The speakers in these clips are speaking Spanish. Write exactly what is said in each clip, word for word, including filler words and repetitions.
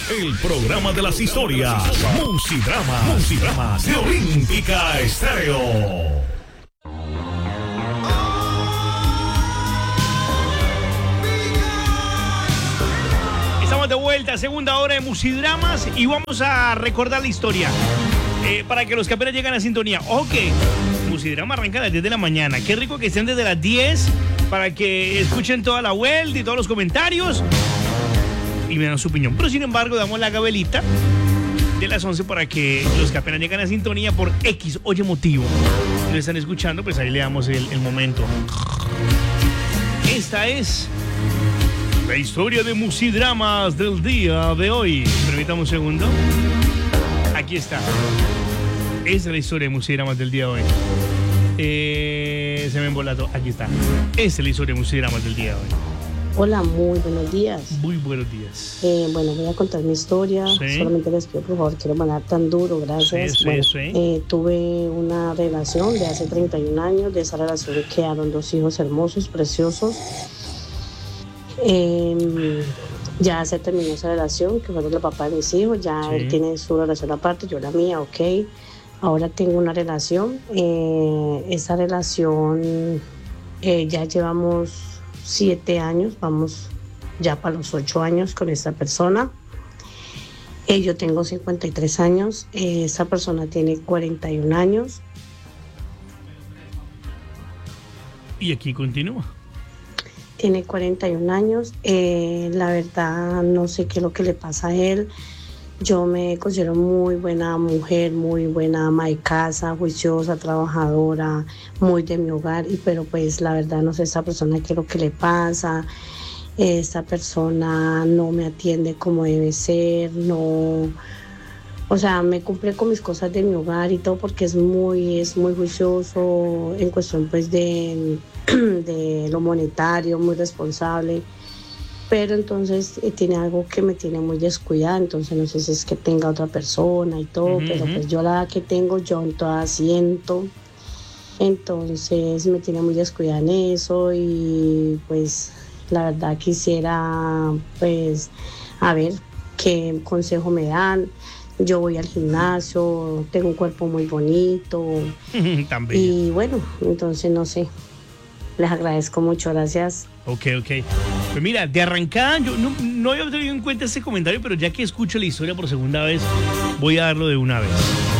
el programa de las historias. Musidrama, Musidramas de Olímpica Estéreo. Estamos de vuelta, segunda hora de Musidramas y vamos a recordar la historia. Eh, para que los que apenas llegan a sintonía. Ok, Musidrama arranca a las diez de la mañana. Qué rico que estén desde las diez para que escuchen toda la vuelta y todos los comentarios y me dan su opinión. Pero sin embargo, damos la gabelita de las once para que los que apenas llegan a sintonía por X o Y motivo lo están escuchando, pues ahí le damos el, el momento. Esta es la historia de Musidramas del día de hoy. Permítame un segundo. Aquí está. Esa es la historia de Musidramas del día de hoy. Eh, se me embolató. Aquí está. Esa es la historia de Musidramas del día de hoy. Hola, muy buenos días. Muy buenos días. Eh, bueno, voy a contar mi historia. Sí. Solamente les pido, por favor, quiero mandar tan duro, gracias. Sí, sí, bueno, sí. Eh, tuve una relación de hace treinta y un años. De esa relación quedaron dos hijos hermosos, preciosos. Eh, ya se terminó esa relación, que fueron los papás de mis hijos. Ya Sí. él tiene su relación aparte, yo la mía, ok. Ahora tengo una relación. Eh, esa relación eh, ya llevamos siete años, vamos ya para los ocho años con esta persona. Eh, yo tengo cincuenta y tres años, eh, esta persona tiene cuarenta y un años. Y aquí continúa. Tiene cuarenta y un años, eh, la verdad no sé qué es lo que le pasa a él. Yo me considero muy buena mujer, muy buena ama de casa, juiciosa, trabajadora, muy de mi hogar, y pero pues la verdad no sé esta persona qué es lo que le pasa. Esta persona no me atiende como debe ser, no, o sea, me cumple con mis cosas de mi hogar y todo porque es muy, es muy juicioso en cuestión pues de, de lo monetario, muy responsable. Pero entonces eh, tiene algo que me tiene muy descuidada, entonces no sé si es que tenga otra persona y todo, Uh-huh, pero uh-huh. pues yo la edad que tengo, yo en toda siento, entonces me tiene muy descuidada en eso y pues la verdad quisiera pues a ver qué consejo me dan. Yo voy al gimnasio, tengo un cuerpo muy bonito Tan bella. y bueno, entonces no sé, les agradezco mucho, gracias. Ok, ok. Pues mira, de arrancada, yo no, no había tenido en cuenta este comentario, pero ya que escucho la historia por segunda vez, voy a darlo de una vez.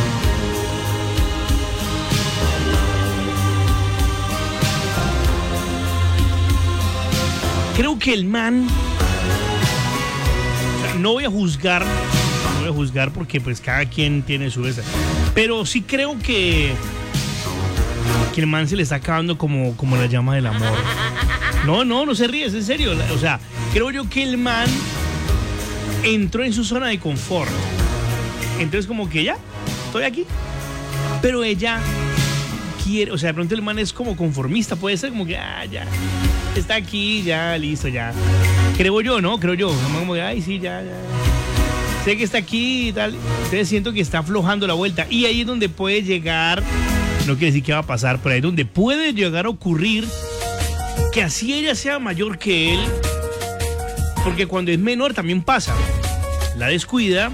Creo que el man... O sea, no voy a juzgar, no voy a juzgar porque pues cada quien tiene su esa. Pero sí creo que... que el man se le está acabando como, como la llama del amor. No, no, no se ríe, es en serio. O sea, creo yo que el man entró en su zona de confort. Entonces como que ya, estoy aquí. Pero ella quiere, o sea, de pronto el man es como conformista, puede ser como que, ah, ya, está aquí, ya, listo, ya. Creo yo, ¿no? Creo yo. Como que, ay, sí, ya, ya. Sé que está aquí y tal. Entonces siento que está aflojando la vuelta. Y ahí es donde puede llegar, no quiere decir que va a pasar, pero ahí es donde puede llegar a ocurrir que así ella sea mayor que él, porque cuando es menor también pasa, la descuida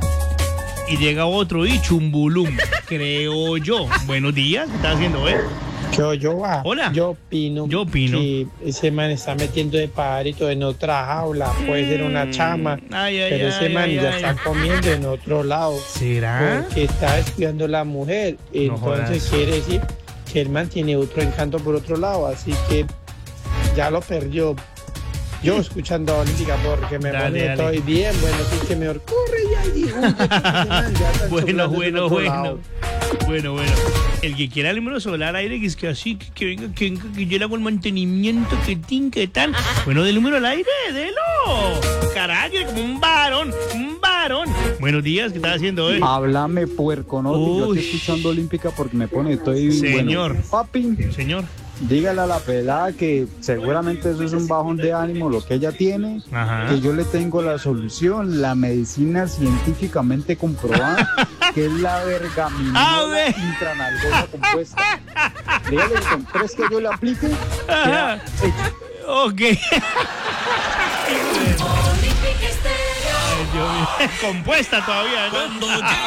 y llega otro y chumbulum, creo yo. Buenos días, ¿qué estás haciendo, eh? Yo, yo, ah, Hola. yo opino, Yo opino. que ese man está metiendo de pajarito en otra jaula, puede ser una chama, Ay, ay, pero ese ay, man ay, ya ay. está comiendo en otro lado, ¿Será? porque está descuidando a la mujer, entonces jodas. quiere decir que el man tiene otro encanto por otro lado, así que ya lo perdió. Yo escuchando a Olímpica porque me Dale, pone dale. estoy bien, bueno, sí que mejor corre ya y huye, que ese man ya está Bueno, chocolate bueno, del otro bueno. lado. Bueno, bueno. El que quiera el número solar aire, que es que así, que, que venga, que venga, que yo le hago el mantenimiento, que tin, que tal. Bueno, del número al aire, delo. Carajo, como un varón, un varón. Buenos días, ¿qué estás haciendo, eh? Háblame, puerco, ¿no? Que yo Uy. estoy escuchando Olímpica porque me pone, estoy... Señor. Bueno, papi, Señor. dígale a la pelada que seguramente eso es un bajón de ánimo lo que ella tiene, Ajá. que yo le tengo la solución, la medicina científicamente comprobada, que es la A vergaminola ver. intranalgosa compuesta. Dígale que con tres que yo le aplique, Ajá. queda hecho. Ok. Olímpica Estéreo. Dios mío. Compuesta todavía, ¿no?